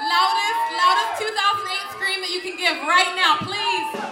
Loudest 2008 scream that you can give right now, please.